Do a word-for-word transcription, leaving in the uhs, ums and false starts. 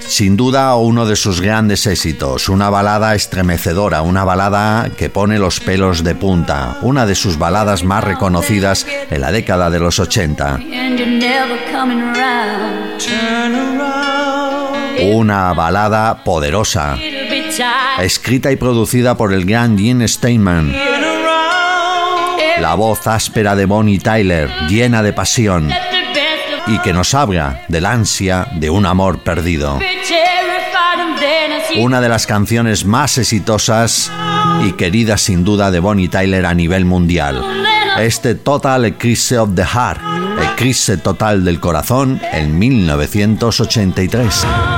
Sin duda uno de sus grandes éxitos, una balada estremecedora, una balada que pone los pelos de punta, una de sus baladas más reconocidas en la década de los ochenta. Una balada poderosa, escrita y producida por el gran Gene Steinman. La voz áspera de Bonnie Tyler, llena de pasión, y que nos habla del ansia de un amor perdido. Una de las canciones más exitosas y queridas sin duda de Bonnie Tyler a nivel mundial. Este Total Eclipse of the Heart, eclipse total del corazón, en mil novecientos ochenta y tres.